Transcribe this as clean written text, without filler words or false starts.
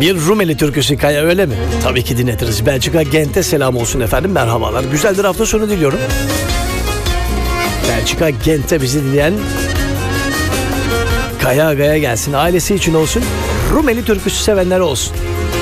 Bir Rumeli türküsü Kaya, öyle mi? Tabii ki dinletiriz. Belçika Gent'e selam olsun efendim, merhabalar. Güzel bir hafta sonu diliyorum. Belçika Gent'te bizi dinleyen Kaya Aga'ya gelsin, ailesi için olsun, Rumeli türküsü sevenler olsun.